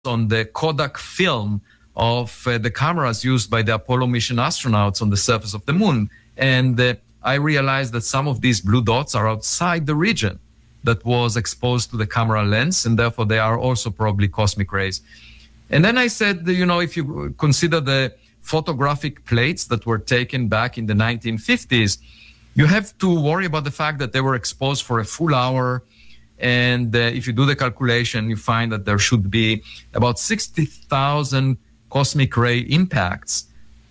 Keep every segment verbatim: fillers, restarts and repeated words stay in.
on the Kodak film of uh, the cameras used by the Apollo mission astronauts on the surface of the moon. And uh, I realized that some of these blue dots are outside the region that was exposed to the camera lens, and therefore they are also probably cosmic rays. And then I said, you know, if you consider the photographic plates that were taken back in the nineteen fifties, you have to worry about the fact that they were exposed for a full hour. And uh, if you do the calculation, you find that there should be about sixty thousand cosmic ray impacts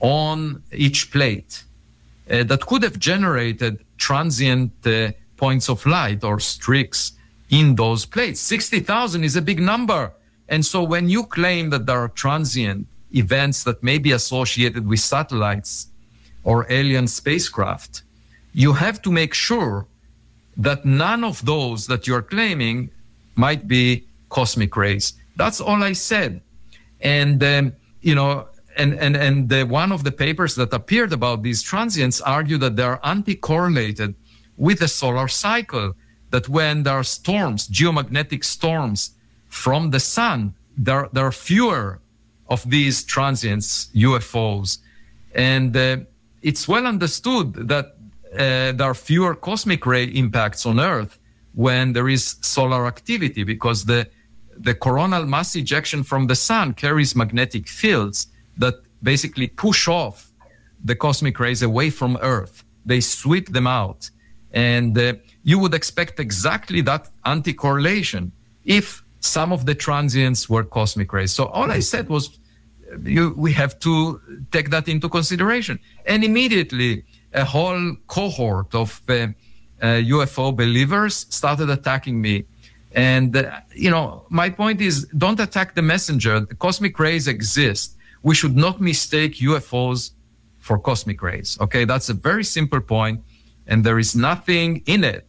on each plate uh, that could have generated transient uh, points of light or streaks in those plates. sixty thousand is a big number. And so when you claim that there are transient events that may be associated with satellites or alien spacecraft, you have to make sure that none of those that you're claiming might be cosmic rays. That's all I said. And, um, you know, and, and, and the, one of the papers that appeared about these transients argue that they are anti-correlated with the solar cycle, that when there are storms, geomagnetic storms from the sun, there, there are fewer of these transients, U F Os. And uh, it's well understood that Uh, there are fewer cosmic ray impacts on Earth when there is solar activity, because the, the coronal mass ejection from the sun carries magnetic fields that basically push off the cosmic rays away from Earth. They sweep them out. And uh, you would expect exactly that anti-correlation if some of the transients were cosmic rays. So all I said was, you, we have to take that into consideration. And immediately, a whole cohort of uh, uh, U F O believers started attacking me. And, uh, you know, my point is, don't attack the messenger. The cosmic rays exist. We should not mistake U F Os for cosmic rays. Okay, that's a very simple point, and there is nothing in it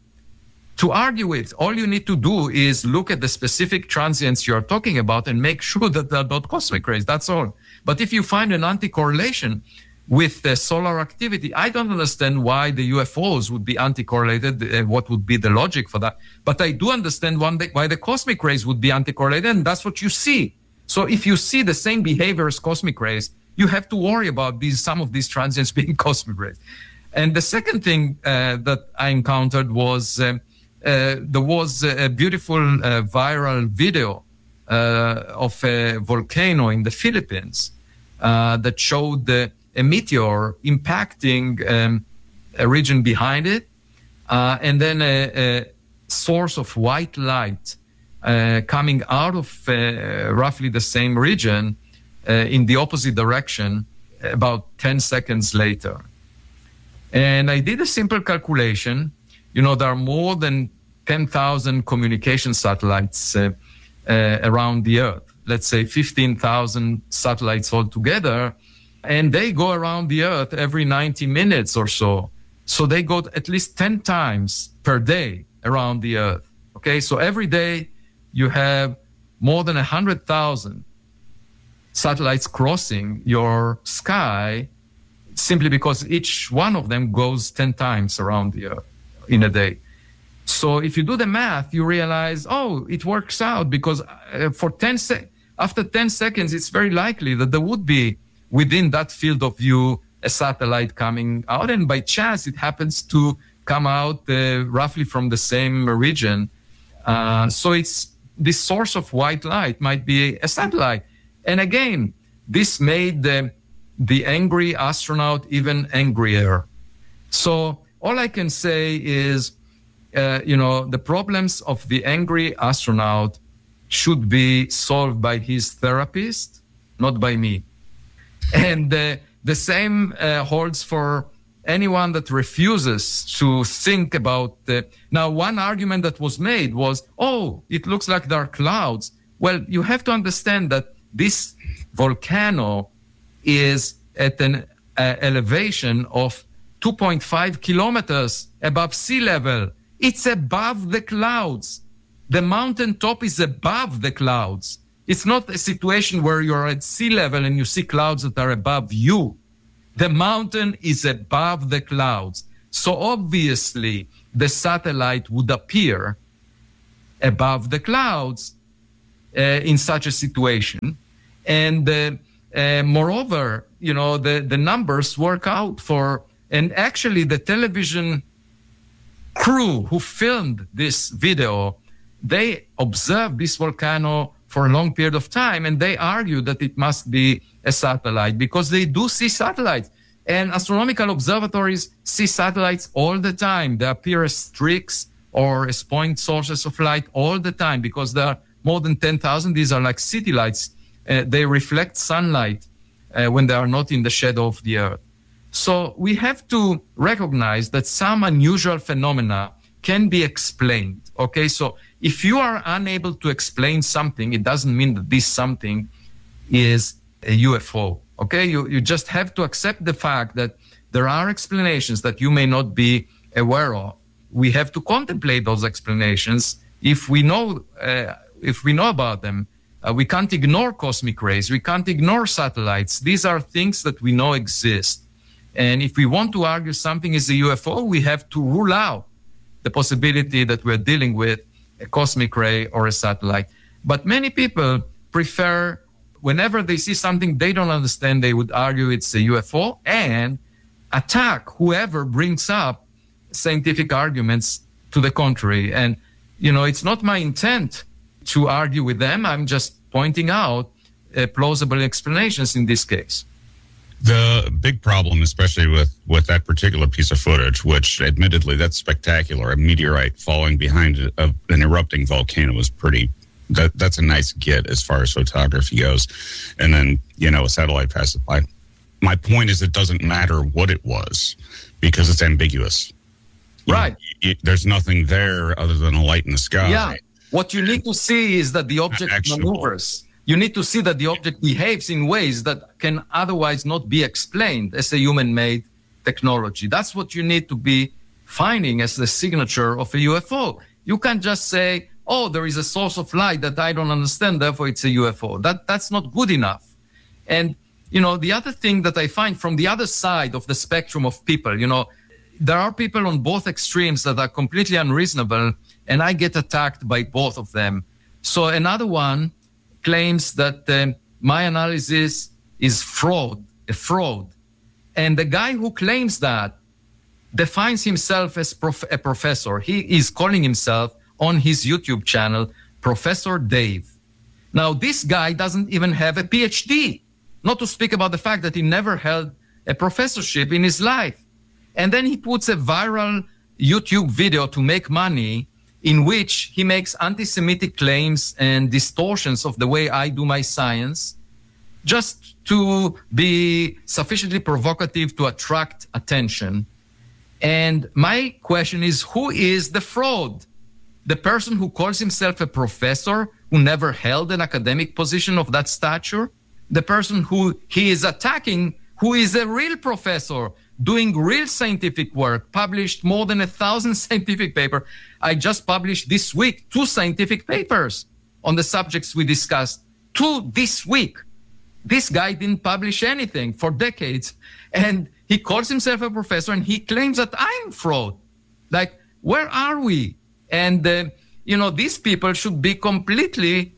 to argue with. All you need to do is look at the specific transients you're talking about and make sure that they're not cosmic rays. That's all. But if you find an anti-correlation with the solar activity, I don't understand why the U F Os would be anti-correlated, uh, what would be the logic for that. But I do understand one day why the cosmic rays would be anti-correlated, and that's what you see. So if you see the same behavior as cosmic rays, you have to worry about these some of these transients being cosmic rays. And the second thing uh, that I encountered was uh, uh, there was a beautiful uh, viral video uh, of a volcano in the Philippines uh, that showed the a meteor impacting um, a region behind it, uh, and then a, a source of white light uh, coming out of uh, roughly the same region uh, in the opposite direction about ten seconds later. And I did a simple calculation. You know, there are more than ten thousand communication satellites uh, uh, around the Earth. Let's say fifteen thousand satellites altogether. And they go around the Earth every ninety minutes or so. So they go at least ten times per day around the Earth. Okay, so every day you have more than one hundred thousand satellites crossing your sky simply because each one of them goes ten times around the Earth in a day. So if you do the math, you realize, oh, it works out because uh, for ten sec- after ten seconds, it's very likely that there would be within that field of view, a satellite coming out, and by chance it happens to come out uh, roughly from the same region. Uh, so it's this source of white light might be a satellite. And again, this made the, the angry astronaut even angrier. So all I can say is, uh, you know, the problems of the angry astronaut should be solved by his therapist, not by me. And uh, the same uh, holds for anyone that refuses to think about the... Now, one argument that was made was, oh, it looks like there are clouds. Well, you have to understand that this volcano is at an uh, elevation of two point five kilometers above sea level. It's above the clouds. The mountaintop is above the clouds. It's not a situation where you're at sea level and you see clouds that are above you. The mountain is above the clouds. So obviously, the satellite would appear above the clouds uh, in such a situation. And uh, uh, moreover, you know, the, the numbers work out for, and actually the television crew who filmed this video, they observed this volcano for a long period of time, and they argue that it must be a satellite because they do see satellites. And astronomical observatories see satellites all the time. They appear as streaks or as point sources of light all the time because there are more than ten thousand. These are like city lights. Uh, they reflect sunlight uh, when they are not in the shadow of the Earth. So we have to recognize that some unusual phenomena can be explained. Okay, so if you are unable to explain something, it doesn't mean that this something is a U F O. Okay, you, you just have to accept the fact that there are explanations that you may not be aware of. We have to contemplate those explanations. If we know, uh, if we know about them, uh, we can't ignore cosmic rays. We can't ignore satellites. These are things that we know exist. And if we want to argue something is a U F O, we have to rule out the possibility that we're dealing with a cosmic ray or a satellite. But many people prefer, whenever they see something they don't understand, they would argue it's a U F O and attack whoever brings up scientific arguments to the contrary. And, you know, it's not my intent to argue with them. I'm just pointing out uh, plausible explanations in this case. The big problem, especially with, with that particular piece of footage, which admittedly that's spectacular, a meteorite falling behind a, a, an erupting volcano is pretty, that that's a nice get as far as photography goes. And then, you know, a satellite passes by. My point is it doesn't matter what it was because it's ambiguous. Right. You know, it, there's nothing there other than a light in the sky. Yeah. What you need to see is that the object Actionable. maneuvers. You need to see that the object behaves in ways that can otherwise not be explained as a human-made technology. That's what you need to be finding as the signature of a U F O. You can't just say, oh, there is a source of light that I don't understand, therefore it's a U F O. That, that's not good enough. And, you know, the other thing that I find from the other side of the spectrum of people, you know, there are people on both extremes that are completely unreasonable, and I get attacked by both of them. So another one claims that um, my analysis is fraud, a fraud. And the guy who claims that defines himself as prof- a professor. He is calling himself on his YouTube channel, Professor Dave. Now, this guy doesn't even have a P H D, not to speak about the fact that he never held a professorship in his life. And then he puts a viral YouTube video to make money in which he makes anti-Semitic claims and distortions of the way I do my science, just to be sufficiently provocative to attract attention. And my question is, who is the fraud? The person who calls himself a professor, who never held an academic position of that stature? The person who he is attacking, who is a real professor, doing real scientific work, published more than a thousand scientific papers. I just published this week two scientific papers on the subjects we discussed. Two this week. This guy didn't publish anything for decades. And he calls himself a professor and he claims that I'm fraud. Like, where are we? And, uh, you know, these people should be completely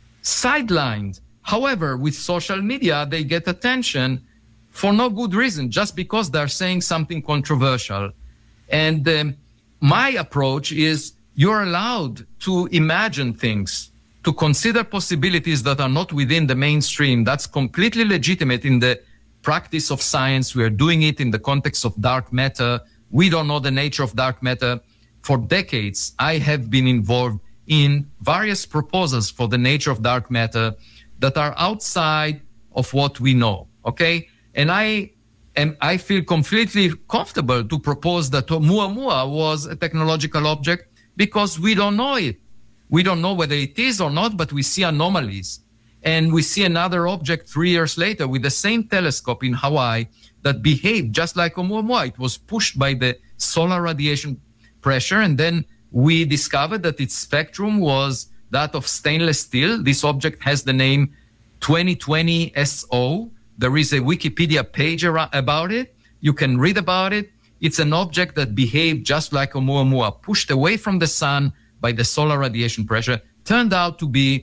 sidelined. However, with social media, they get attention for no good reason, just because they're saying something controversial. And um, my approach is you're allowed to imagine things, to consider possibilities that are not within the mainstream. That's completely legitimate in the practice of science. We are doing it in the context of dark matter. We don't know the nature of dark matter. For decades, I have been involved in various proposals for the nature of dark matter that are outside of what we know, okay? And I am, I feel completely comfortable to propose that Oumuamua was a technological object because we don't know it. We don't know whether it is or not, but we see anomalies. And we see another object three years later with the same telescope in Hawaii that behaved just like Oumuamua. It was pushed by the solar radiation pressure, and then we discovered that its spectrum was that of stainless steel. This object has the name twenty twenty S O. There is a Wikipedia page about it. You can read about it. It's an object that behaved just like Oumuamua, pushed away from the sun by the solar radiation pressure, turned out to be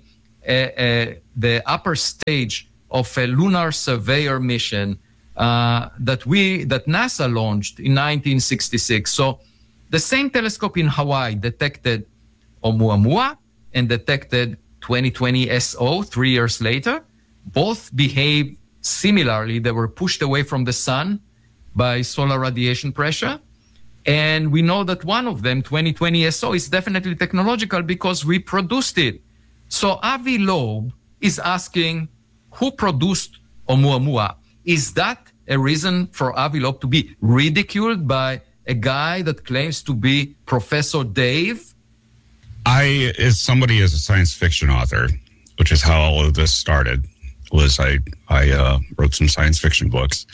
uh, the upper stage of a lunar surveyor mission uh, that we that NASA launched in nineteen sixty-six. So the same telescope in Hawaii detected Oumuamua and detected twenty twenty S O three years later. Both behaved similarly. They were pushed away from the sun by solar radiation pressure. And we know that one of them, twenty twenty S O, is definitely technological because we produced it. So Avi Loeb is asking, who produced Oumuamua? Is that a reason for Avi Loeb to be ridiculed by a guy that claims to be Professor Dave? I, as somebody as a science fiction author, which is how all of this started, was I, I uh, wrote some science fiction books.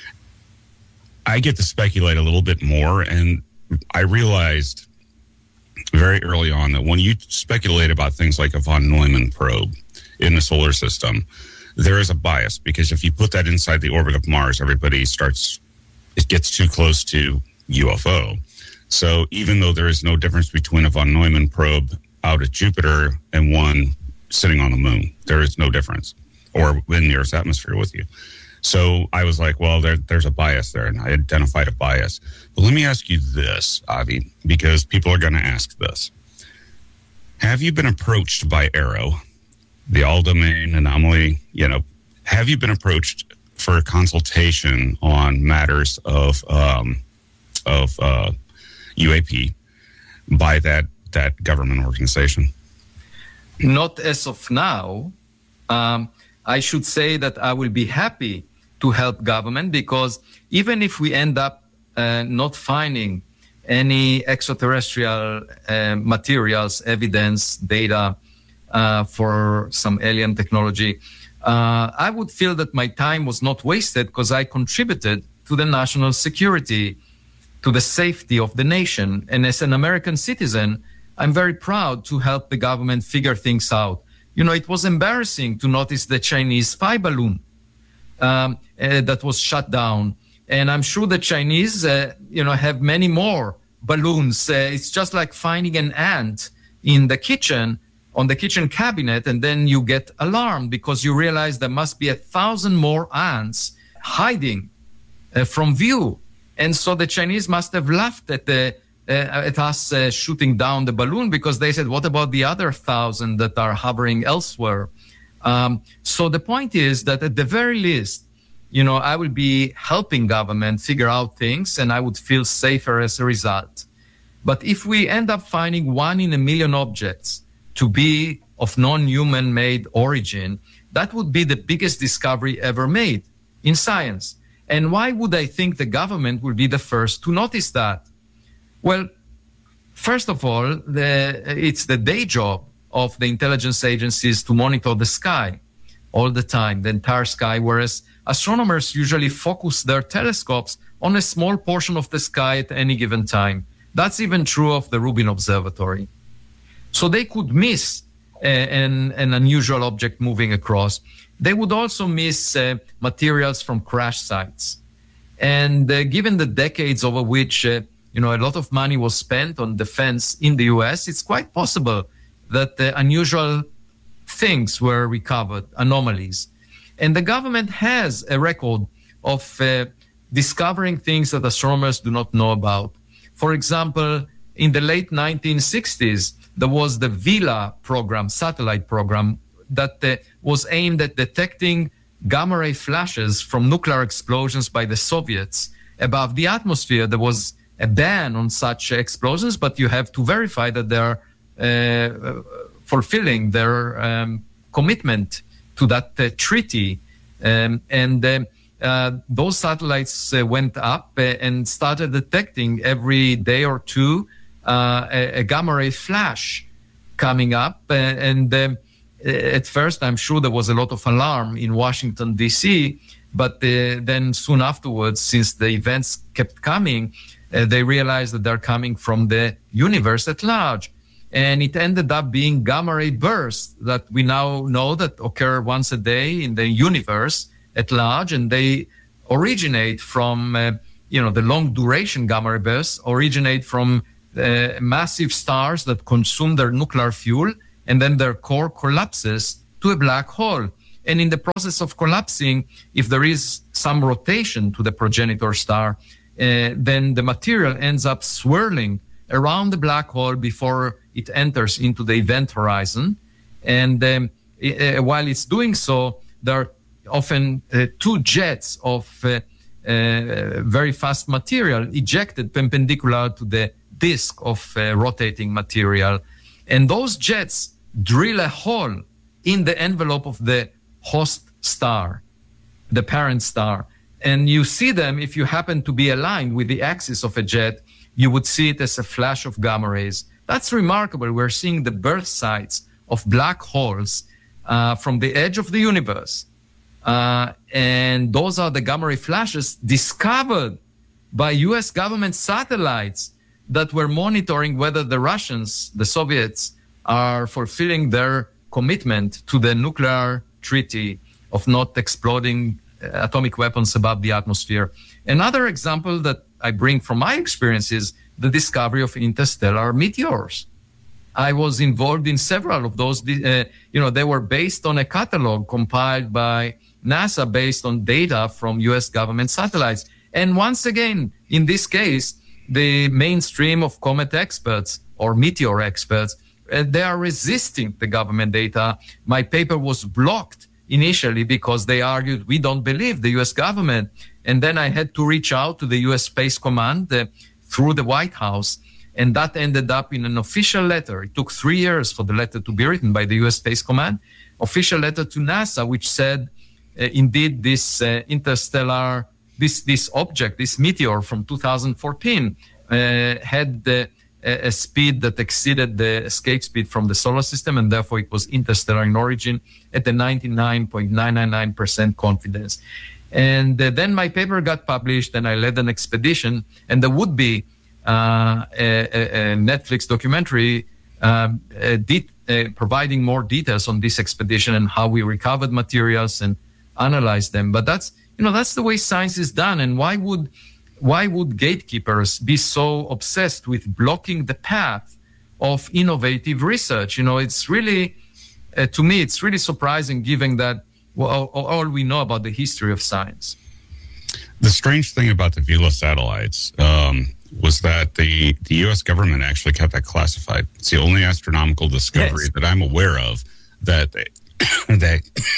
I get to speculate a little bit more, and I realized very early on that when you speculate about things like a von Neumann probe in the solar system, there is a bias, because if you put that inside the orbit of Mars, everybody starts, it gets too close to U F O. So even though there is no difference between a von Neumann probe out at Jupiter and one sitting on the moon, there is no difference, or in the Earth's atmosphere with you. So I was like, well, there, there's a bias there, and I identified a bias. But let me ask you this, Avi, because people are going to ask this. Have you been approached by AARO, the all-domain anomaly, you know, have you been approached for a consultation on matters of um, of uh, U A P by that, that government organization? Not as of now. Um, I should say that I will be happy to help government, because even if we end up uh, not finding any extraterrestrial uh, materials, evidence, data uh, for some alien technology, uh, I would feel that my time was not wasted, because I contributed to the national security, to the safety of the nation. And as an American citizen, I'm very proud to help the government figure things out. You know, it was embarrassing to notice the Chinese spy balloon um, uh, that was shut down. And I'm sure the Chinese, uh, you know, have many more balloons. Uh, it's just like finding an ant in the kitchen, on the kitchen cabinet, and then you get alarmed because you realize there must be a thousand more ants hiding uh, from view. And so the Chinese must have laughed at the Uh, at us uh, shooting down the balloon, because they said, what about the other thousand that are hovering elsewhere? Um, so the point is that at the very least, you know, I will be helping government figure out things, and I would feel safer as a result. But if we end up finding one in a million objects to be of non-human made origin, that would be the biggest discovery ever made in science. And why would I think the government will be the first to notice that? Well, first of all, the, it's the day job of the intelligence agencies to monitor the sky all the time, the entire sky, whereas astronomers usually focus their telescopes on a small portion of the sky at any given time. That's even true of the Rubin Observatory. So they could miss uh, an, an unusual object moving across. They would also miss uh, materials from crash sites. And uh, given the decades over which uh, you know, a lot of money was spent on defense in the U S, it's quite possible that uh, unusual things were recovered, anomalies. And the government has a record of uh, discovering things that astronomers do not know about. For example, in the late nineteen sixties, there was the VILA program, satellite program, that uh, was aimed at detecting gamma ray flashes from nuclear explosions by the Soviets above the atmosphere. There was a ban on such explosions, but you have to verify that they're uh, fulfilling their um, commitment to that uh, treaty. Um, and uh, uh, those satellites uh, went up uh, and started detecting every day or two uh, a, a gamma ray flash coming up. Uh, and uh, at first, I'm sure there was a lot of alarm in Washington, D C, but uh, then soon afterwards, since the events kept coming, Uh, they realized that they're coming from the universe at large. And it ended up being gamma ray bursts that we now know that occur once a day in the universe at large. And they originate from, uh, you know, the long duration gamma ray bursts originate from uh, massive stars that consume their nuclear fuel, and then their core collapses to a black hole. And in the process of collapsing, if there is some rotation to the progenitor star, uh, then the material ends up swirling around the black hole before it enters into the event horizon. And um, uh, while it's doing so, there are often uh, two jets of uh, uh, very fast material ejected perpendicular to the disk of uh, rotating material. And those jets drill a hole in the envelope of the host star, the parent star. And you see them, if you happen to be aligned with the axis of a jet, you would see it as a flash of gamma rays. That's remarkable. We're seeing the birth sites of black holes uh, from the edge of the universe. Uh, and those are the gamma ray flashes discovered by U S government satellites that were monitoring whether the Russians, the Soviets, are fulfilling their commitment to the nuclear treaty of not exploding atomic weapons above the atmosphere. Another example that I bring from my experience is the discovery of interstellar meteors. I was involved in several of those. Uh, you know, they were based on a catalog compiled by NASA based on data from U S government satellites. And once again, in this case, the mainstream of comet experts or meteor experts, uh, they are resisting the government data. My paper was blocked initially because they argued we don't believe the U S government. And then I had to reach out to the U S Space Command uh, through the White House. And that ended up in an official letter. It took three years for the letter to be written by the U S Space Command, official letter to NASA, which said, uh, indeed, this uh, interstellar, this, this object, this meteor from two thousand fourteen uh, had uh, a speed that exceeded the escape speed from the solar system, and therefore it was interstellar in origin at the ninety-nine point nine nine nine percent confidence. And uh, then my paper got published, and I led an expedition, and there would be uh, a, a Netflix documentary um, a de- uh, providing more details on this expedition and how we recovered materials and analyzed them. But that's, you know, that's the way science is done. And why would Why would gatekeepers be so obsessed with blocking the path of innovative research? You know, it's really, uh, to me, it's really surprising given that well, all, all we know about the history of science. The strange thing about the Vela satellites um, was that the, the U S government actually kept that classified. It's the only astronomical discovery Yes. that I'm aware of that they, they,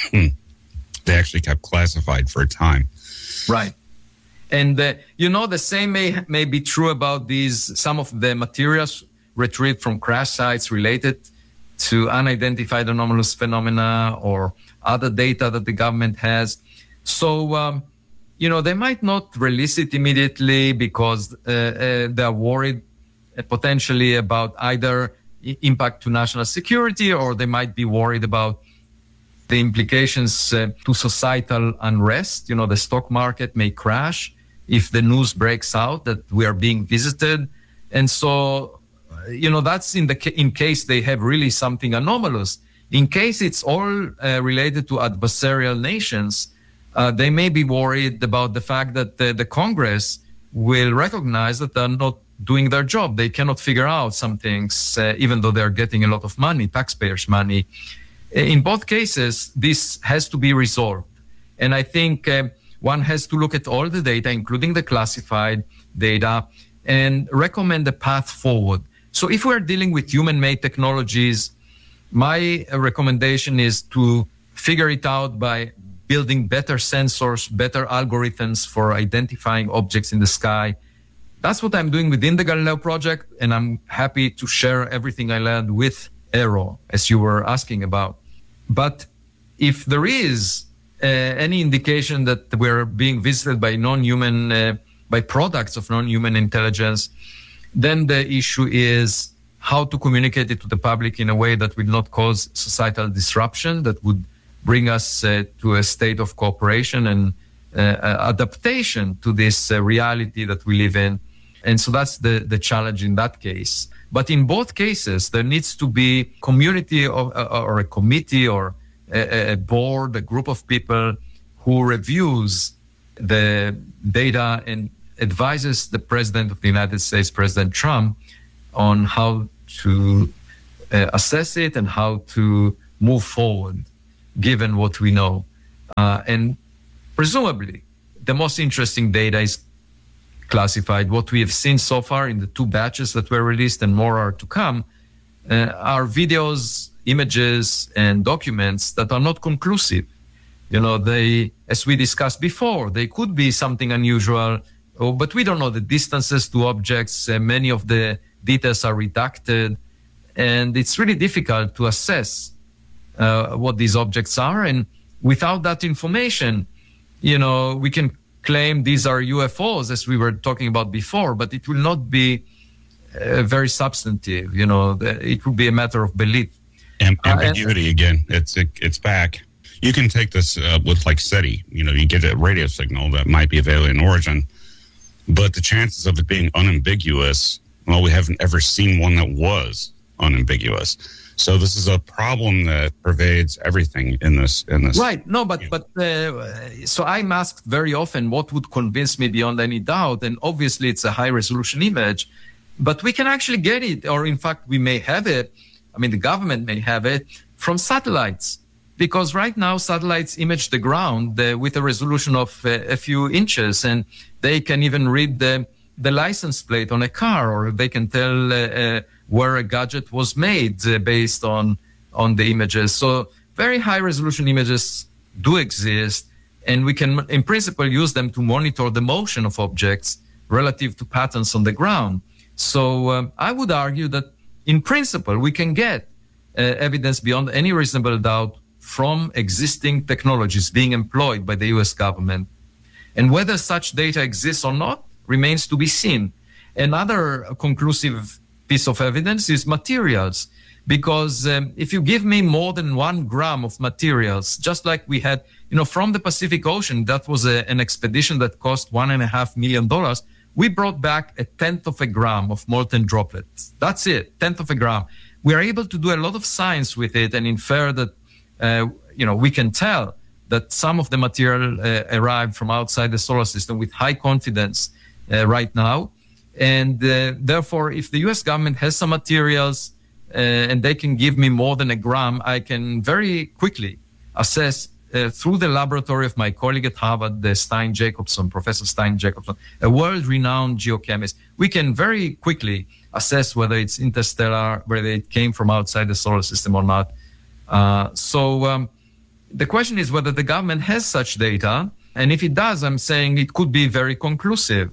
they actually kept classified for a time. Right. And, uh, you know, the same may, may be true about these, some of the materials retrieved from crash sites related to unidentified anomalous phenomena or other data that the government has. So, um, you know, they might not release it immediately because uh, uh, they're worried uh, potentially about either I- impact to national security, or they might be worried about the implications uh, to societal unrest. You know, the stock market may crash if the news breaks out that we are being visited. And so, you know, that's in the ca- in case they have really something anomalous. In case it's all uh, related to adversarial nations, uh, they may be worried about the fact that the, the Congress will recognize that they're not doing their job. They cannot figure out some things, uh, even though they're getting a lot of money, taxpayers' money. In both cases, this has to be resolved. And I think uh, one has to look at all the data, including the classified data, and recommend a path forward. So if we're dealing with human-made technologies, my recommendation is to figure it out by building better sensors, better algorithms for identifying objects in the sky. That's what I'm doing within the Galileo project, and I'm happy to share everything I learned with Aero, as you were asking about. But if there is uh, any indication that we're being visited by non-human, uh, by products of non-human intelligence, then the issue is how to communicate it to the public in a way that will not cause societal disruption, that would bring us uh, to a state of cooperation and uh, adaptation to this uh, reality that we live in. And so that's the, the challenge in that case. But in both cases, there needs to be community or, or a committee or a, a board, a group of people who reviews the data and advises the President of the United States, President Trump, on how to uh, assess it and how to move forward. given what we know. Uh, and presumably, the most interesting data is classified. What we have seen so far in the two batches that were released, and more are to come, uh, are videos, images, and documents that are not conclusive. You know, they, as we discussed before, they could be something unusual, oh, but we don't know the distances to objects. Uh, many of the details are redacted, and it's really difficult to assess uh, what these objects are. And without that information, you know, we can claim these are U F Os, as we were talking about before, but it will not be uh, very substantive. You know, it will be a matter of belief. Am- ambiguity uh, and, again. It's it, it's back. You can take this uh, with like SETI. You know, you get a radio signal that might be of alien origin, but the chances of it being unambiguous, well, we haven't ever seen one that was unambiguous. So this is a problem that pervades everything in this. In this, right? No, but but uh, so I'm asked very often what would convince me beyond any doubt, and obviously it's a high-resolution image, but we can actually get it, or in fact we may have it. I mean, the government may have it from satellites, because right now satellites image the ground uh, with a resolution of uh, a few inches, and they can even read the the license plate on a car, or they can tell uh, uh, where a gadget was made uh, based on on the images. So very high resolution images do exist, and we can in principle use them to monitor the motion of objects relative to patterns on the ground. So um, I would argue that in principle we can get uh, evidence beyond any reasonable doubt from existing technologies being employed by the U S government. And whether such data exists or not remains to be seen. Another conclusive piece of evidence is materials, because um, if you give me more than one gram of materials, just like we had, you know, from the Pacific Ocean, that was a, an expedition that cost one and a half million dollars. We brought back a tenth of a gram of molten droplets. That's it, tenth of a gram. We are able to do a lot of science with it and infer that, uh, you know, we can tell that some of the material uh, arrived from outside the solar system with high confidence Uh, right now. And uh, therefore, if the U S government has some materials uh, and they can give me more than a gram, I can very quickly assess uh, through the laboratory of my colleague at Harvard, the Stein Jacobson, Professor Stein Jacobson, a world-renowned geochemist. We can very quickly assess whether it's interstellar, whether it came from outside the solar system or not. Uh, so um, the question is whether the government has such data. And if it does, I'm saying it could be very conclusive.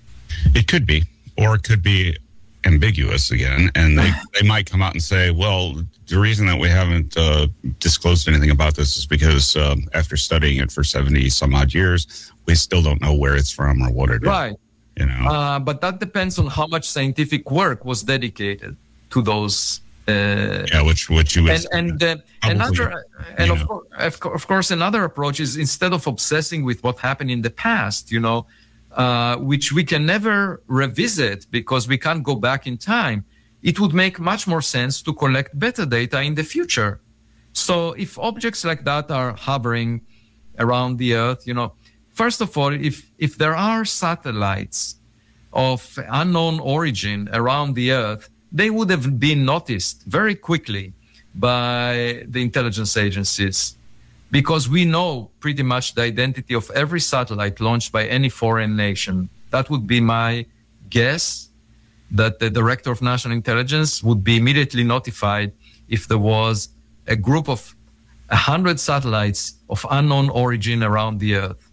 It could be, or it could be ambiguous again, and they, they might come out and say, well, the reason that we haven't uh, disclosed anything about this is because um, after studying it for seventy some odd years, we still don't know where it's from or what it right. is. You know? Uh, but that depends on how much scientific work was dedicated to those. Uh, yeah, which which you would and and uh, another and of course, of course another approach is, instead of obsessing with what happened in the past, you know, uh, which we can never revisit because we can't go back in time, it would make much more sense to collect better data in the future. So if objects like that are hovering around the Earth, you know, first of all, if if there are satellites of unknown origin around the Earth, they would have been noticed very quickly by the intelligence agencies, because we know pretty much the identity of every satellite launched by any foreign nation. That would be my guess, that the Director of National Intelligence would be immediately notified if there was a group of one hundred satellites of unknown origin around the Earth.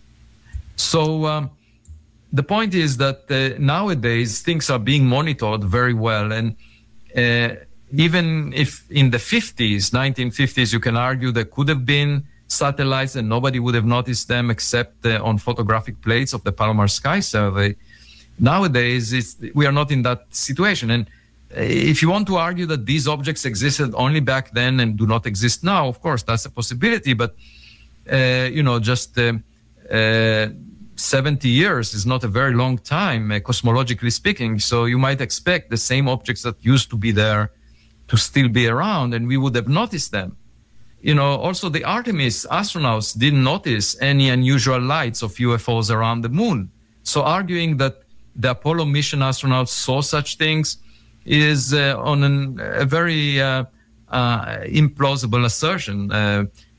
So um, the point is that uh, nowadays things are being monitored very well. And uh, even if in the fifties, nineteen fifties, you can argue there could have been satellites and nobody would have noticed them except uh, on photographic plates of the Palomar Sky Survey. Nowadays, it's, we are not in that situation. And uh, if you want to argue that these objects existed only back then and do not exist now, of course, that's a possibility. But, uh, you know, just uh, uh, seventy years is not a very long time, uh, cosmologically speaking. So you might expect the same objects that used to be there to still be around, and we would have noticed them. You know, also the Artemis astronauts didn't notice any unusual lights of U F Os around the moon. So arguing that the Apollo mission astronauts saw such things is uh, on an, a very uh, uh, implausible assertion. Uh,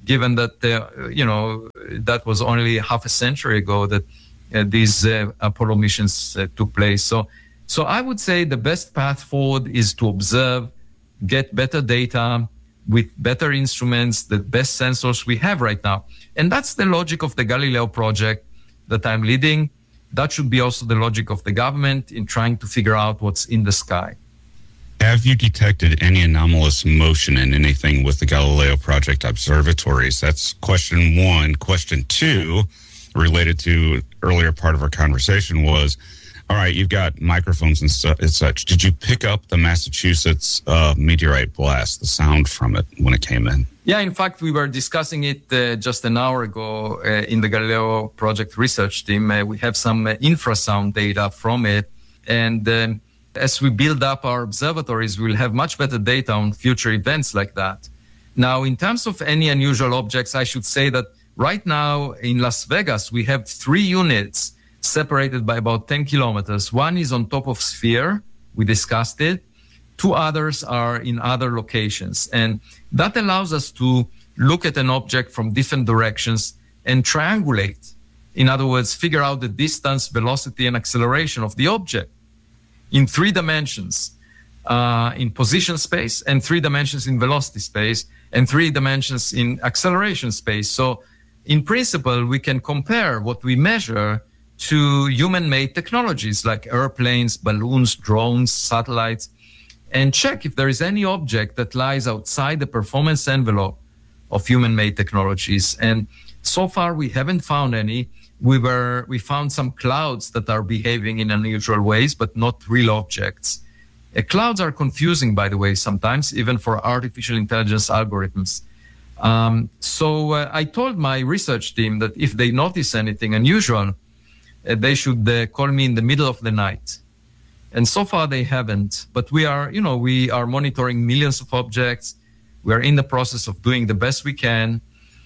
given that, uh, you know, that was only half a century ago that uh, these uh, Apollo missions uh, took place. So, so I would say the best path forward is to observe, get better data with better instruments, the best sensors we have right now. And that's the logic of the Galileo project that I'm leading. That should be also the logic of the government in trying to figure out what's in the sky. Have you detected any anomalous motion in anything with the Galileo project observatories? That's question one. Question two, related to earlier part of our conversation, was, all right, you've got microphones and, su- and such. Did you pick up the Massachusetts uh, meteorite blast, the sound from it when it came in? Yeah, in fact, we were discussing it uh, just an hour ago uh, in the Galileo project research team. Uh, we have some uh, infrasound data from it. And um, as we build up our observatories, we'll have much better data on future events like that. Now, in terms of any unusual objects, I should say that right now in Las Vegas, we have three units separated by about ten kilometers. One is on top of Sphere. We discussed it. Two others are in other locations. And that allows us to look at an object from different directions and triangulate. In other words, figure out the distance, velocity, and acceleration of the object in three dimensions, uh, in position space, and three dimensions in velocity space, and three dimensions in acceleration space. So in principle, we can compare what we measure to human-made technologies like airplanes, balloons, drones, satellites, and check if there is any object that lies outside the performance envelope of human-made technologies. And so far, we haven't found any. We were we found some clouds that are behaving in unusual ways, but not real objects. Uh, clouds are confusing, by the way, sometimes, even for artificial intelligence algorithms. Um, so uh, I told my research team that if they notice anything unusual, uh, they should uh, call me in the middle of the night. And so far they haven't, but we are, you know, we are monitoring millions of objects. We are in the process of doing the best we can.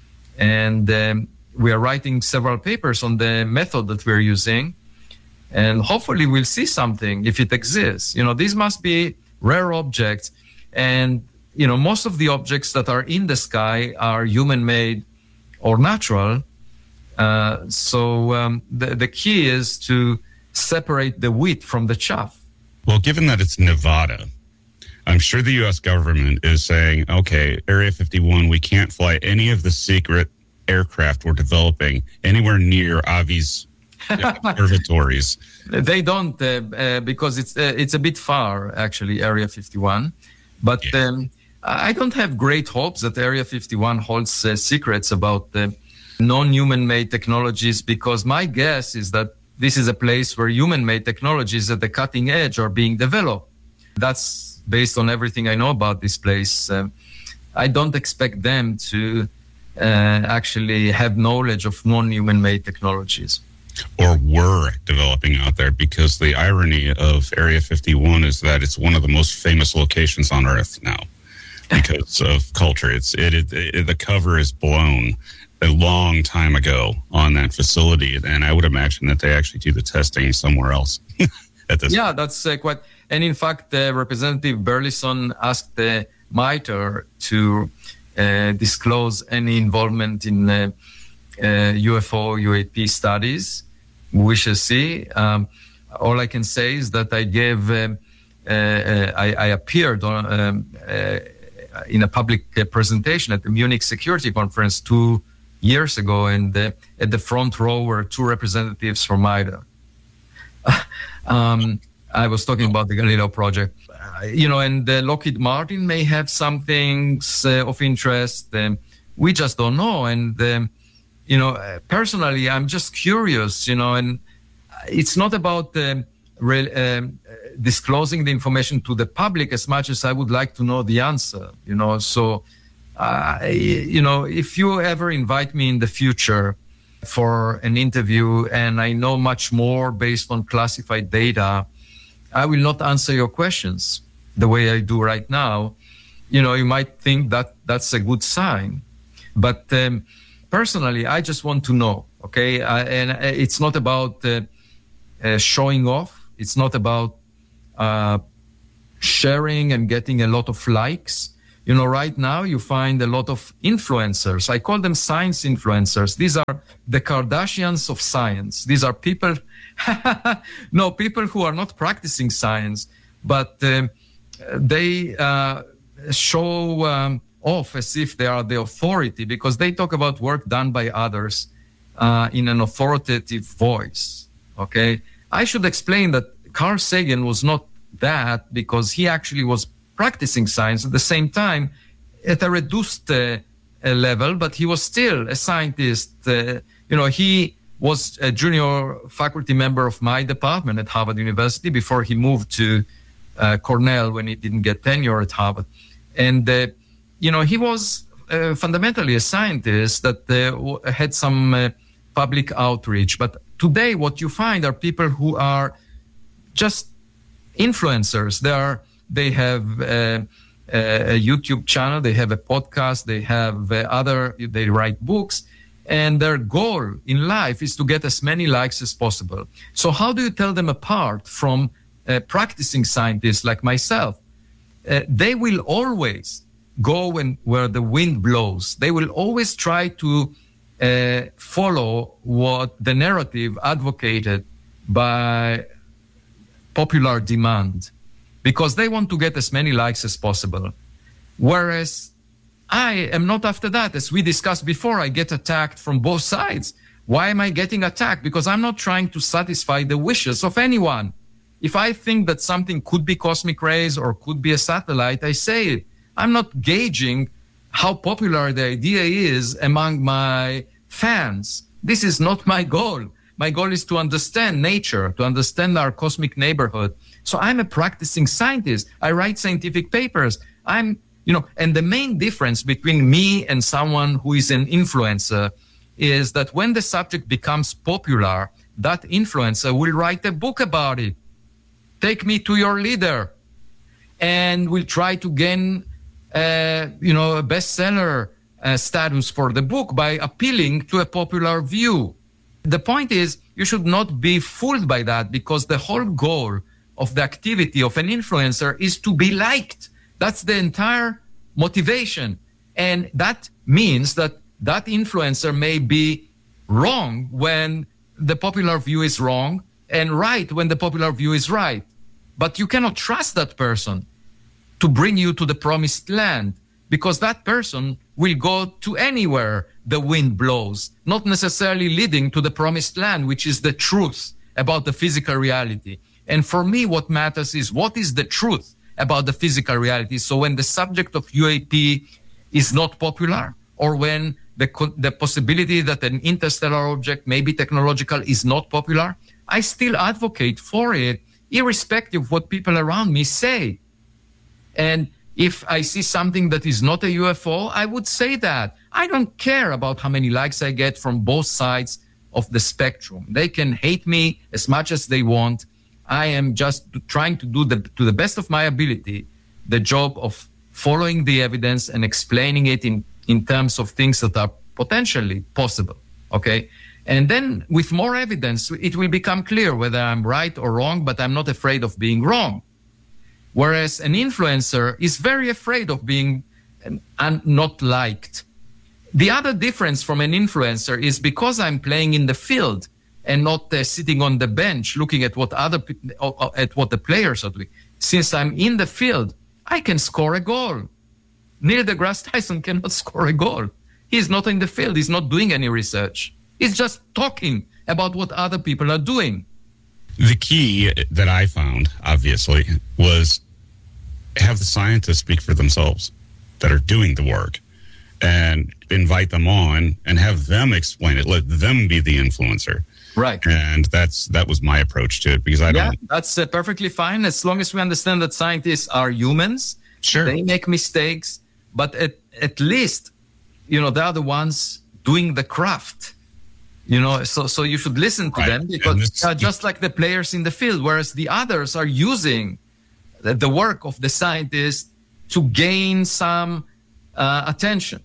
And um, we are writing several papers on the method that we're using. And hopefully we'll see something if it exists. You know, these must be rare objects. And, you know, most of the objects that are in the sky are human-made or natural. Uh, so um, the, the key is to separate the wheat from the chaff. Well, given that it's Nevada, I'm sure the U S government is saying, okay, Area fifty-one, we can't fly any of the secret aircraft we're developing anywhere near Avi's observatories. They don't, uh, uh, because it's uh, it's a bit far, actually, Area fifty-one. But yeah. um, I don't have great hopes that Area fifty-one holds uh, secrets about the non-human-made technologies, because my guess is that this is a place where human-made technologies at the cutting edge are being developed. That's based on everything I know about this place. Uh, I don't expect them to uh, actually have knowledge of non-human-made technologies. Or were developing out there, because the irony of Area fifty-one is that it's one of the most famous locations on Earth now because of culture. It's it, it, it the cover is blown a long time ago on that facility, and I would imagine that they actually do the testing somewhere else. At this yeah, point. that's uh, quite. And in fact, uh, Representative Burleson asked uh, MITRE to uh, disclose any involvement in uh, uh, U F O, U A P studies. We shall see. Um, all I can say is that I gave, um, uh, uh, I, I appeared on, um, uh, in a public uh, presentation at the Munich Security Conference two years ago, and uh, at the front row were two representatives from MITRE. um, I was talking about the Galileo project, uh, you know, and uh, Lockheed Martin may have some things uh, of interest. Um, we just don't know. And, um, you know, uh, personally, I'm just curious, you know, and it's not about um, re- um, disclosing the information to the public as much as I would like to know the answer, you know. So, uh, you know, if you ever invite me in the future for an interview and I know much more based on classified data, I will not answer your questions the way I do right now. You know, you might think that that's a good sign. But um, personally, I just want to know, okay? I, and it's not about uh, uh, showing off. It's not about uh, sharing and getting a lot of likes. You know, right now you find a lot of influencers. I call them science influencers. These are the Kardashians of science. These are people, no, people who are not practicing science, but uh, they uh, show um, off as if they are the authority because they talk about work done by others uh, in an authoritative voice. Okay, I should explain that Carl Sagan was not that because he actually was practicing science at the same time at a reduced uh, level, but he was still a scientist. Uh, you know, he was a junior faculty member of my department at Harvard University before he moved to uh, Cornell when he didn't get tenure at Harvard. And, uh, you know, he was uh, fundamentally a scientist that uh, had some uh, public outreach. But today what you find are people who are just influencers. They are They have uh, a YouTube channel, they have a podcast, they have uh, other, they write books, and their goal in life is to get as many likes as possible. So how do you tell them apart from uh, practicing scientists like myself? Uh, they will always go when, where the wind blows. They will always try to uh, follow what the narrative advocated by popular demand, because they want to get as many likes as possible. Whereas I am not after that. As we discussed before, I get attacked from both sides. Why am I getting attacked? Because I'm not trying to satisfy the wishes of anyone. If I think that something could be cosmic rays or could be a satellite, I say it. I'm not gauging how popular the idea is among my fans. This is not my goal. My goal is to understand nature, to understand our cosmic neighborhood. So I'm a practicing scientist. I write scientific papers. I'm, you know, and the main difference between me and someone who is an influencer is that when the subject becomes popular, that influencer will write a book about it. Take me to your leader, and will try to gain, uh, you know, a bestseller uh, status for the book by appealing to a popular view. The point is, you should not be fooled by that, because the whole goal of the activity of an influencer is to be liked. That's the entire motivation. And that means that that influencer may be wrong when the popular view is wrong and right when the popular view is right. But you cannot trust that person to bring you to the promised land, because that person will go to anywhere the wind blows, not necessarily leading to the promised land, which is the truth about the physical reality. And for me, what matters is what is the truth about the physical reality. So when the subject of U A P is not popular, or when the, the possibility that an interstellar object may be technological is not popular, I still advocate for it, irrespective of what people around me say. And if I see something that is not a U F O, I would say that. I don't care about how many likes I get from both sides of the spectrum. They can hate me as much as they want. I am just trying to do the, to the best of my ability, the job of following the evidence and explaining it in, in terms of things that are potentially possible, okay? And then with more evidence, it will become clear whether I'm right or wrong, but I'm not afraid of being wrong. Whereas an influencer is very afraid of being un- not liked. The other difference from an influencer is because I'm playing in the field and not uh, sitting on the bench looking at what other uh, at what the players are doing. Since I'm in the field, I can score a goal. Neil deGrasse Tyson cannot score a goal. He's not in the field. He's not doing any research. He's just talking about what other people are doing. The key that I found, obviously, was have the scientists speak for themselves that are doing the work, and invite them on and have them explain it. Let them be the influencer. Right. And that's that was my approach to it, because I don't... Yeah, that's uh, perfectly fine, as long as we understand that scientists are humans. Sure. They make mistakes, but at, at least, you know, they are the ones doing the craft. You know, so so you should listen to right. them, because this, uh, just like the players in the field, whereas the others are using the, the work of the scientists to gain some uh, attention,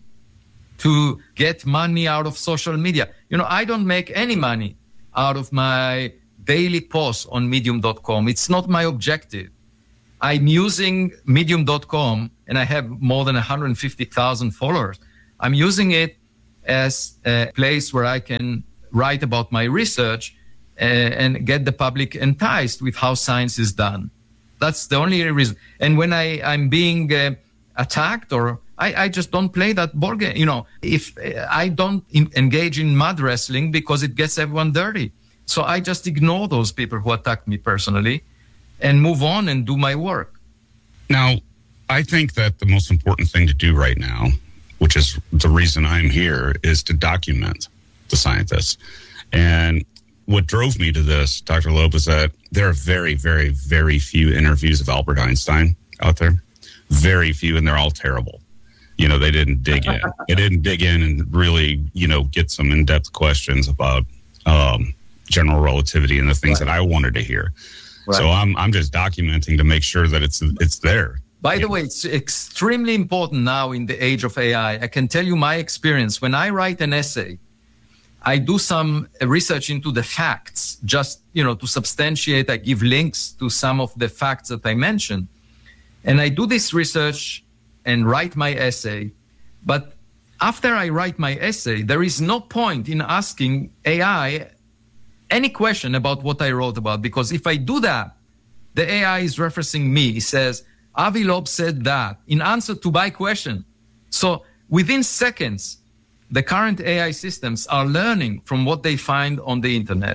to get money out of social media. You know, I don't make any money out of my daily posts on medium dot com. It's not my objective. I'm using medium dot com, and I have more than one hundred fifty thousand followers. I'm using it as a place where I can write about my research uh, and get the public enticed with how science is done. That's the only reason. And when I, I'm being uh, attacked, or I, I just don't play that board game. You know, if uh, I don't in, engage in mud wrestling because it gets everyone dirty. So I just ignore those people who attacked me personally and move on and do my work. Now, I think that the most important thing to do right now, which is the reason I'm here, is to document the scientists. And what drove me to this, Doctor Loeb, is that there are very, very, very few interviews of Albert Einstein out there. Very few, and they're all terrible. You know, they didn't dig in. They didn't dig in and really, you know, get some in-depth questions about um, general relativity and the things right. that I wanted to hear. Right. So I'm I'm just documenting to make sure that it's it's there. By the way, it's extremely important now in the age of A I. I can tell you my experience. When I write an essay, I do some research into the facts, just, you know, to substantiate. I give links to some of the facts that I mentioned. And I do this research and write my essay. But after I write my essay, there is no point in asking A I any question about what I wrote about, because if I do that, the A I is referencing me. It says, Avi Loeb said that in answer to my question. So within seconds, the current A I systems are learning from what they find on the internet.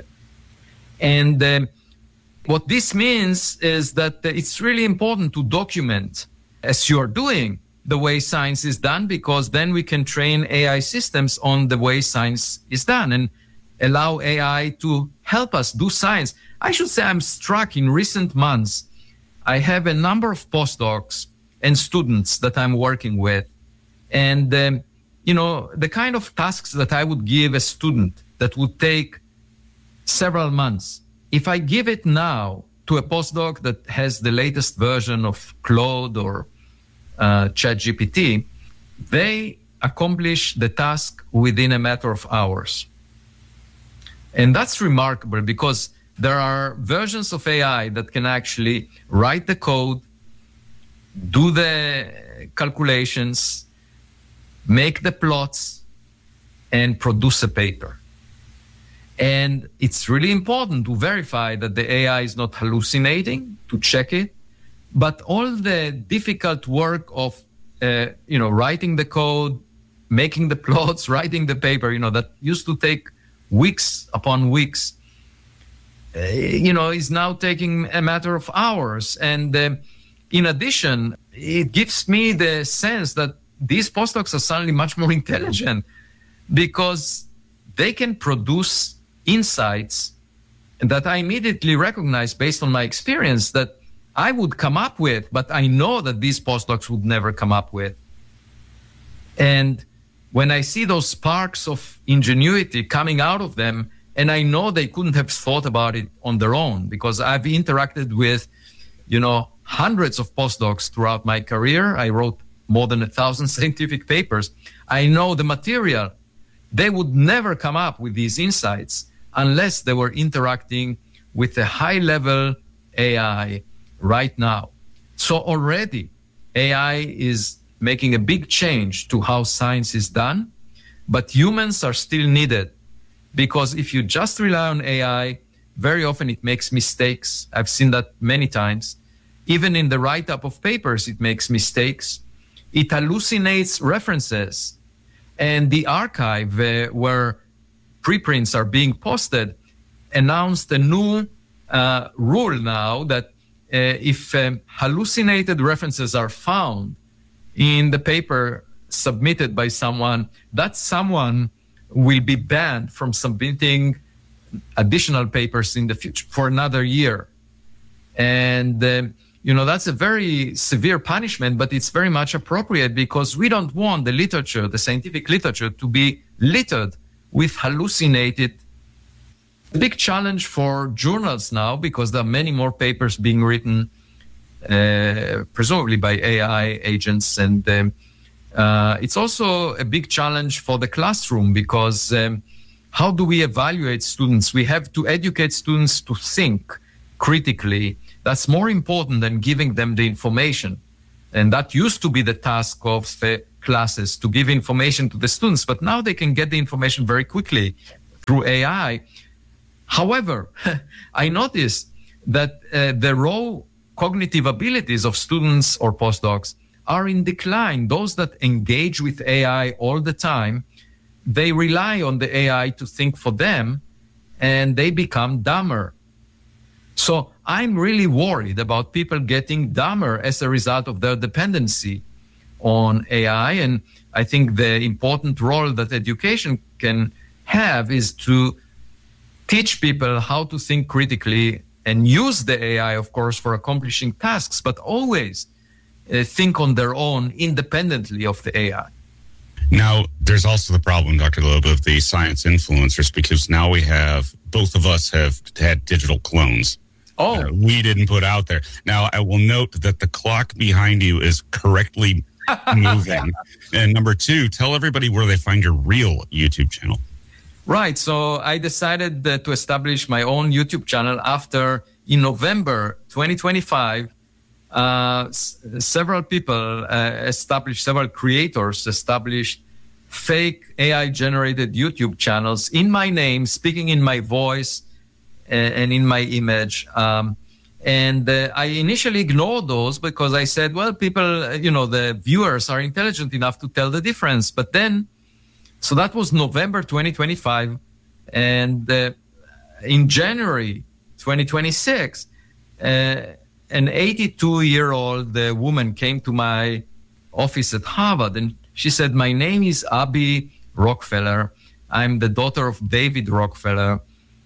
And um, what this means is that it's really important to document, as you're doing, the way science is done, because then we can train A I systems on the way science is done and allow A I to help us do science. I should say I'm struck in recent months. I have a number of postdocs and students that I'm working with. And, um, you know, the kind of tasks that I would give a student that would take several months, if I give it now to a postdoc that has the latest version of Claude or uh, ChatGPT, they accomplish the task within a matter of hours. And that's remarkable because there are versions of A I that can actually write the code, do the calculations, make the plots, and produce a paper. And it's really important to verify that the A I is not hallucinating, to check it. But all the difficult work of, uh, you know, writing the code, making the plots, writing the paper, you know, that used to take weeks upon weeks, uh, you know, is now taking a matter of hours. And uh, in addition, it gives me the sense that these postdocs are suddenly much more intelligent because they can produce insights that I immediately recognize based on my experience that I would come up with, but I know that these postdocs would never come up with. And when I see those sparks of ingenuity coming out of them, and I know they couldn't have thought about it on their own, because I've interacted with, you know, hundreds of postdocs throughout my career. I wrote more than a thousand scientific papers. I know the material. They would never come up with these insights unless they were interacting with a high-level A I right now. So already A I is making a big change to how science is done, but humans are still needed, because if you just rely on A I, very often it makes mistakes. I've seen that many times. Even in the write-up of papers, it makes mistakes. It hallucinates references. And the archive uh, where preprints are being posted announced a new uh, rule now that uh, if um, hallucinated references are found in the paper submitted by someone, that someone will be banned from submitting additional papers in the future for another year. And, um, you know, that's a very severe punishment, but it's very much appropriate because we don't want the literature, the scientific literature, to be littered with hallucinated. A big challenge for journals now, because there are many more papers being written, uh, presumably by A I agents. And um, uh, it's also a big challenge for the classroom, because um, how do we evaluate students? We have to educate students to think critically That's more important than giving them the information. And that used to be the task of the classes, to give information to the students, but now they can get the information very quickly through A I. However, I noticed that uh, the raw cognitive abilities of students or postdocs are in decline. Those that engage with A I all the time, they rely on the A I to think for them, and they become dumber. So I'm really worried about people getting dumber as a result of their dependency on A I. And I think the important role that education can have is to teach people how to think critically and use the A I, of course, for accomplishing tasks, but always uh, think on their own independently of the A I. Now, there's also the problem, Doctor Loeb, of the science influencers, because now we have, both of us have had digital clones. Oh, uh, we didn't put out there. Now, I will note that the clock behind you is correctly moving. And number two, tell everybody where they find your real YouTube channel. Right. So I decided uh, to establish my own YouTube channel after, in November twenty twenty-five, uh, s- several people uh, established, several creators established fake A I-generated YouTube channels in my name, speaking in my voice uh, and in my image. Um, and uh, I initially ignored those because I said, well, people, uh, you know, the viewers are intelligent enough to tell the difference. But then, so that was November twenty twenty-five. And uh, in January twenty twenty-six, uh, an eighty-two-year-old uh, woman came to my office at Harvard, and she said, my name is Abby Rockefeller. I'm the daughter of David Rockefeller.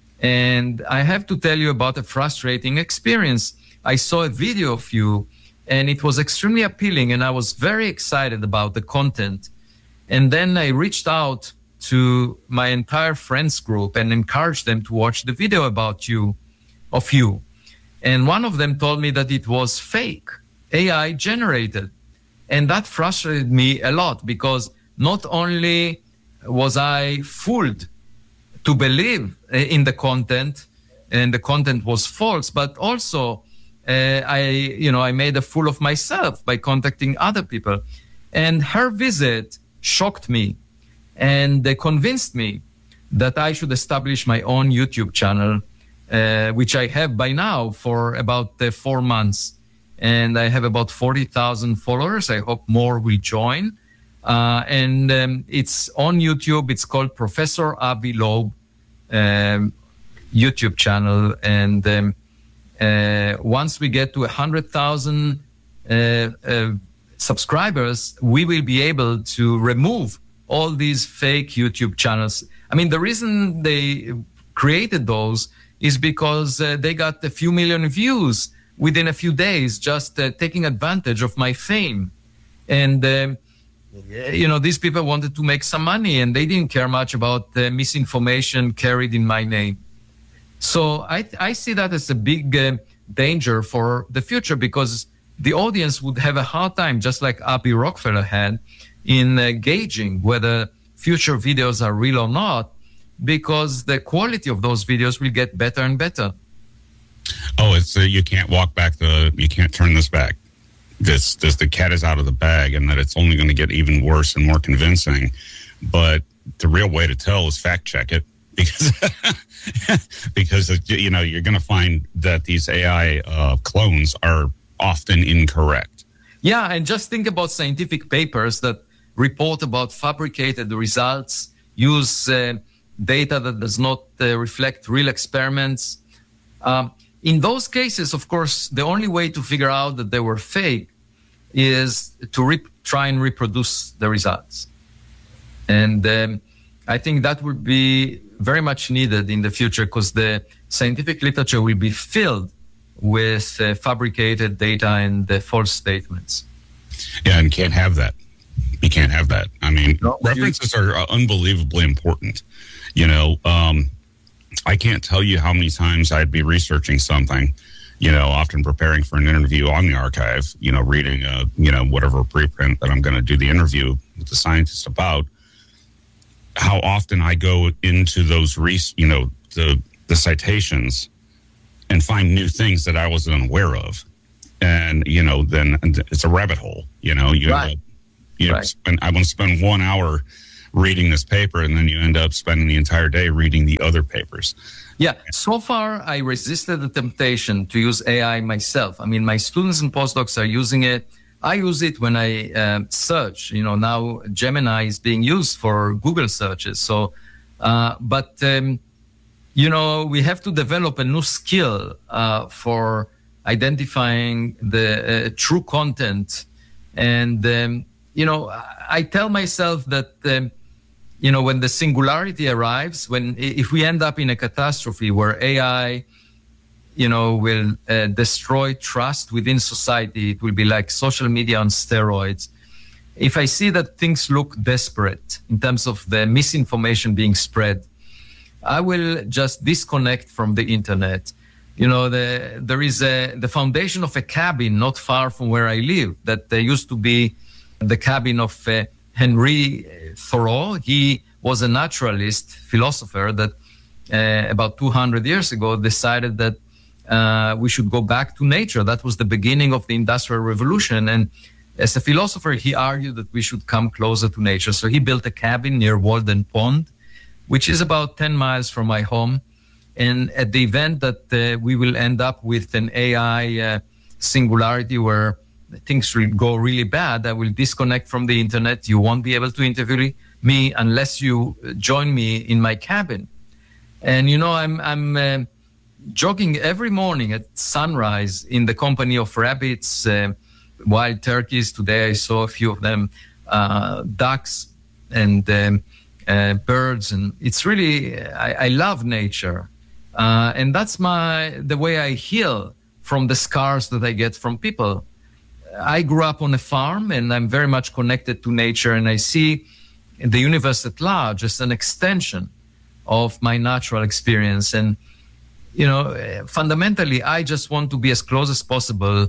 And I have to tell you about a frustrating experience. I saw a video of you, and it was extremely appealing, and I was very excited about the content. And then I reached out to my entire friends group and encouraged them to watch the video about you, of you. And one of them told me that it was fake, A I generated. And that frustrated me a lot because not only was I fooled to believe in the content and the content was false, but also uh, I, you know, I made a fool of myself by contacting other people. And her visit shocked me, and they convinced me that I should establish my own YouTube channel, uh, which I have by now for about uh, four months. And I have about forty thousand followers. I hope more will join. Uh, and um, it's on YouTube. It's called Professor Avi Loeb um, YouTube channel. And um, uh, once we get to one hundred thousand uh, uh, subscribers, we will be able to remove all these fake YouTube channels. I mean, the reason they created those is because uh, they got a few million views within a few days, just uh, taking advantage of my fame. And, uh, you know, these people wanted to make some money, and they didn't care much about the misinformation carried in my name. So I, I see that as a big uh, danger for the future, because the audience would have a hard time, just like Abby Rockefeller had, in uh, gauging whether future videos are real or not, because the quality of those videos will get better and better. Oh, it's uh, you can't walk back the, you can't turn this back. This, this, the cat is out of the bag, and that it's only going to get even worse and more convincing. But the real way to tell is fact check it, because because you know you're going to find that these A I uh, clones are often incorrect. Yeah, and just think about scientific papers that report about fabricated results, use uh, data that does not uh, reflect real experiments. Um, in those cases, of course, the only way to figure out that they were fake is to re- try and reproduce the results. And um, I think that would be very much needed in the future, because the scientific literature will be filled with uh, fabricated data and uh, false statements. Yeah, and can't have that. You can't have that. I mean, no, references you... are unbelievably important. You know, um, I can't tell you how many times I'd be researching something, you know, often preparing for an interview on the archive, you know, reading, a, you know, whatever preprint that I'm going to do the interview with the scientist about, how often I go into those, res- you know, the the citations and find new things that I was unaware of. And, you know, then it's a rabbit hole, you know, you, right. end up, you know, right. spend, I want to spend one hour reading this paper, and then you end up spending the entire day reading the other papers. Yeah. So far, I resisted the temptation to use A I myself. I mean, my students and postdocs are using it. I use it when I uh, search. You know, now Gemini is being used for Google searches. So, uh, but, um, you know, we have to develop a new skill uh, for identifying the uh, true content. And, um, you know, I tell myself that, um, you know, when the singularity arrives, when if we end up in a catastrophe where A I, you know, will uh, destroy trust within society, it will be like social media on steroids. If I see that things look desperate in terms of the misinformation being spread, I will just disconnect from the internet. You know, the, there is a, the foundation of a cabin not far from where I live that there used to be the cabin of uh, Henry Thoreau. He was a naturalist, philosopher that uh, about two hundred years ago decided that uh, we should go back to nature. That was the beginning of the Industrial Revolution. And as a philosopher, he argued that we should come closer to nature. So he built a cabin near Walden Pond, which is about ten miles from my home. And at the event that uh, we will end up with an A I uh, singularity where things will go really bad, I will disconnect from the internet. You won't be able to interview me unless you join me in my cabin. And, you know, I'm, I'm uh, jogging every morning at sunrise in the company of rabbits, uh, wild turkeys. Today I saw a few of them, uh, ducks and um, uh, birds. And it's really, I, I love nature. Uh, and that's my the way I heal from the scars that I get from people. I grew up on a farm, and I'm very much connected to nature, and I see the universe at large as an extension of my natural experience. And, you know, fundamentally, I just want to be as close as possible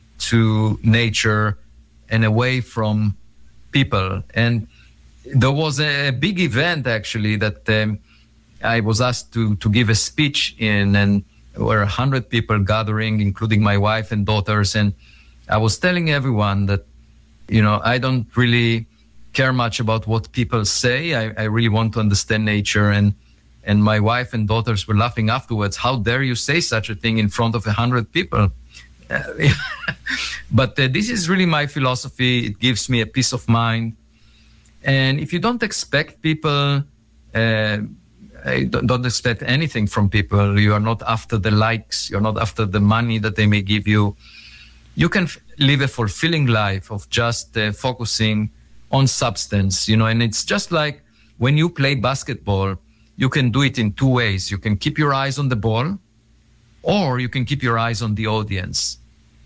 to nature and away from people. And there was a big event, actually, that um, I was asked to, to give a speech in, and there were one hundred people gathering, including my wife and daughters. And I was telling everyone that, you know, I don't really care much about what people say. I, I really want to understand nature. And and my wife and daughters were laughing afterwards. How dare you say such a thing in front of a hundred people? Uh, but uh, this is really my philosophy. It gives me a peace of mind. And if you don't expect people, uh, I don't, don't expect anything from people. You are not after the likes. You're not after the money that they may give you. You can f- live a fulfilling life of just uh, focusing on substance, you know, and it's just like when you play basketball, you can do it in two ways. You can keep your eyes on the ball, or you can keep your eyes on the audience.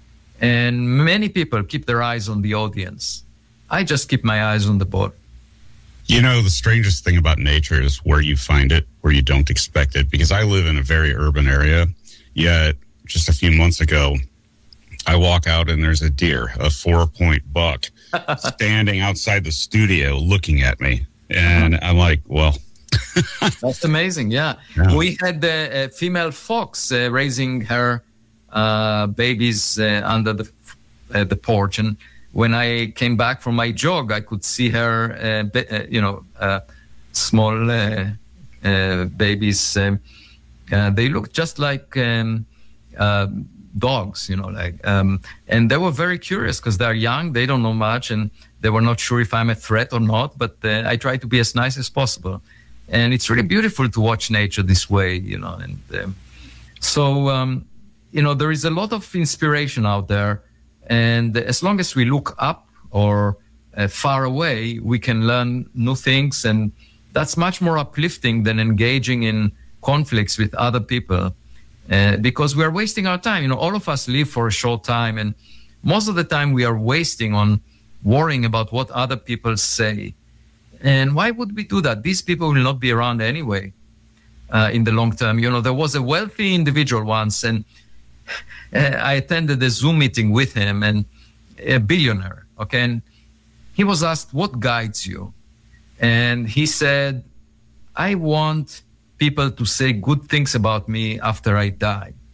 And many people keep their eyes on the audience. I just keep my eyes on the ball. You know, the strangest thing about nature is where you find it, where you don't expect it, because I live in a very urban area, yet just a few months ago, I walk out and there's a deer, a four-point buck, standing outside the studio looking at me. And uh-huh. I'm like, well. That's amazing, yeah. yeah. We had a, a female fox uh, raising her uh, babies uh, under the uh, the porch. And when I came back from my jog, I could see her, uh, ba- uh, you know, uh, small uh, uh, babies. Um, uh, they looked just like um, uh, dogs, you know, like, um, and they were very curious because they're young, they don't know much, and they were not sure if I'm a threat or not, but uh, I try to be as nice as possible. And it's really beautiful to watch nature this way, you know, and um, so, um, you know, there is a lot of inspiration out there, and as long as we look up or uh, far away, we can learn new things, and that's much more uplifting than engaging in conflicts with other people. Uh, because we are wasting our time. You know, all of us live for a short time, and most of the time we are wasting on worrying about what other people say. And why would we do that? These people will not be around anyway uh, in the long term. You know, there was a wealthy individual once, and uh, I attended a Zoom meeting with him, and a billionaire, okay? And he was asked, what guides you? And he said, I want people to say good things about me after I die.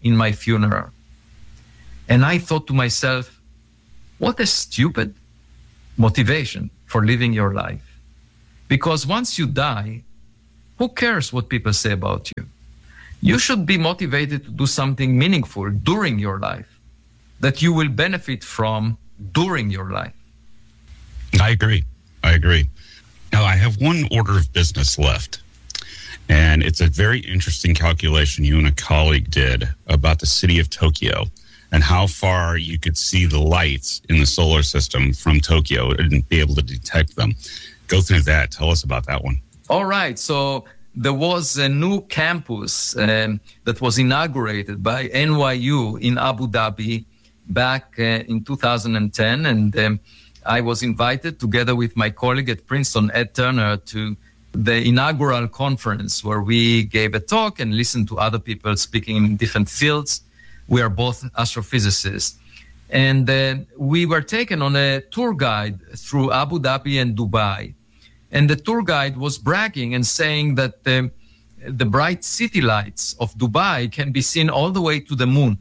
in my funeral. And I thought to myself, what a stupid motivation for living your life. Because once you die, who cares what people say about you? You should be motivated to do something meaningful during your life that you will benefit from during your life. I agree. I agree. Now, I have one order of business left, and it's a very interesting calculation you and a colleague did about the city of Tokyo and how far you could see the lights in the solar system from Tokyo and be able to detect them. Go through that. Tell us about that one. All right. So there was a new campus um, that was inaugurated by N Y U in Abu Dhabi back uh, in two thousand ten, and um, I was invited together with my colleague at Princeton, Ed Turner, to the inaugural conference where we gave a talk and listened to other people speaking in different fields. We are both astrophysicists. And uh, we were taken on a tour guide through Abu Dhabi and Dubai. And the tour guide was bragging and saying that uh, the bright city lights of Dubai can be seen all the way to the moon.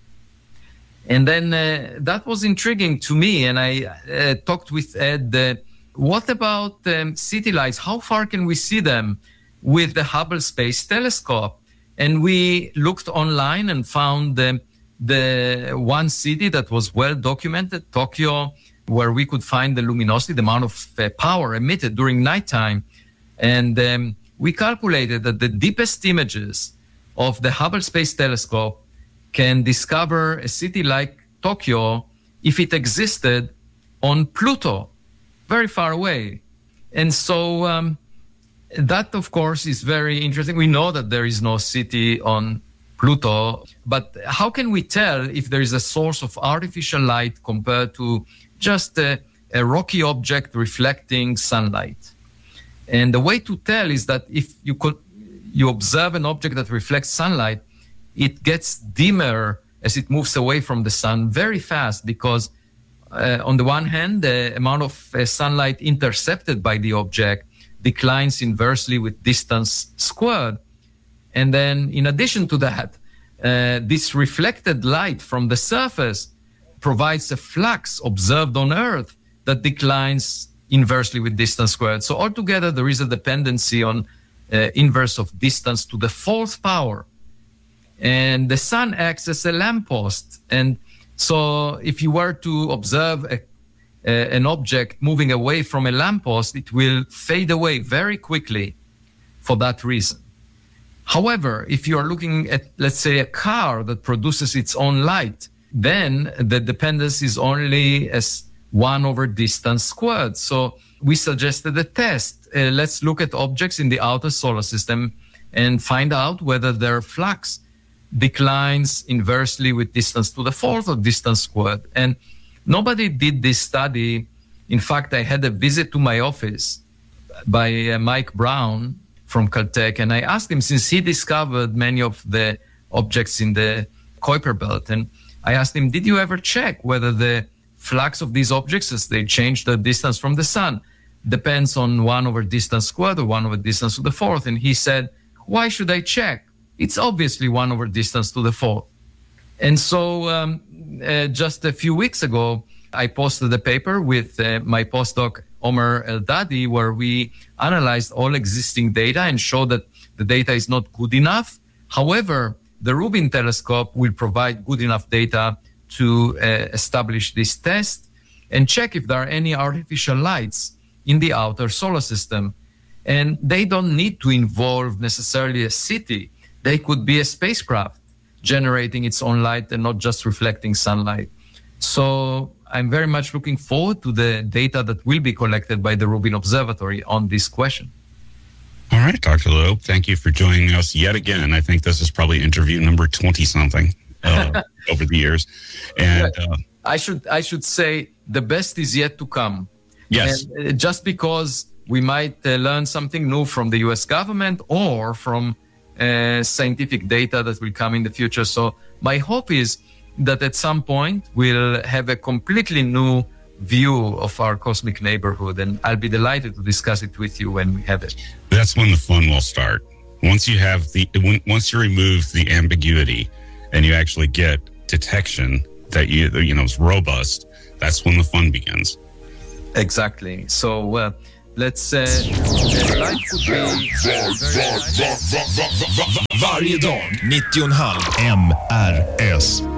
And then uh, that was intriguing to me. And I uh, talked with Ed, uh, what about um, city lights? How far can we see them with the Hubble Space Telescope? And we looked online and found um, the one city that was well documented, Tokyo, where we could find the luminosity, the amount of uh, power emitted during nighttime. And um, we calculated that the deepest images of the Hubble Space Telescope can discover a city like Tokyo if it existed on Pluto, very far away. And so um, that, of course, is very interesting. We know that there is no city on Pluto, but how can we tell if there is a source of artificial light compared to just a, a rocky object reflecting sunlight? And the way to tell is that if you could, you observe an object that reflects sunlight, it gets dimmer as it moves away from the sun very fast because uh, on the one hand, the amount of uh, sunlight intercepted by the object declines inversely with distance squared. And then in addition to that, uh, this reflected light from the surface provides a flux observed on Earth that declines inversely with distance squared. So altogether, there is a dependency on uh, inverse of distance to the fourth power. And the sun acts as a lamppost. And so if you were to observe a, a, an object moving away from a lamppost, it will fade away very quickly for that reason. However, if you are looking at, let's say, a car that produces its own light, then the dependence is only as one over distance squared. So we suggested a test. Uh, let's look at objects in the outer solar system and find out whether their flux declines inversely with distance to the fourth or distance squared. And nobody did this study. In fact, I had a visit to my office by uh, Mike Brown from Caltech, and I asked him, since he discovered many of the objects in the Kuiper belt, and I asked him, did you ever check whether the flux of these objects as they change the distance from the sun depends on one over distance squared or one over distance to the fourth? And he said, why should I check? It's obviously one over distance to the fourth. And so um, uh, just a few weeks ago, I posted a paper with uh, my postdoc, Omer Eldadi, where we analyzed all existing data and showed that the data is not good enough. However, the Rubin telescope will provide good enough data to uh, establish this test and check if there are any artificial lights in the outer solar system. And they don't need to involve necessarily a city. They could be a spacecraft generating its own light and not just reflecting sunlight. So I'm very much looking forward to the data that will be collected by the Rubin Observatory on this question. All right, Doctor Loeb, thank you for joining us yet again. I think this is probably interview number twenty-something uh, over the years. And uh, I should I should say the best is yet to come. Yes. And, uh, just because we might uh, learn something new from the U S government or from uh, scientific data that will come in the future. So my hope is that at some point we'll have a completely new view of our cosmic neighborhood, and I'll be delighted to discuss it with you when we have it. That's when the fun will start. Once you have the, when, once you remove the ambiguity and you actually get detection that you you know is robust, that's when the fun begins. Exactly. So uh, let's uh, uh, life would be very Varje dag nittio komma fem M R S.